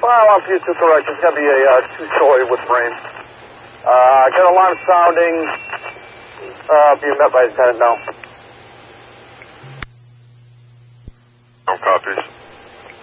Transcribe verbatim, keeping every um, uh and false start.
Well, on for you two correct. It's going to be a uh, two-story with frame. Uh, get alarm sounding. Uh, being met by Lieutenant No. No copies.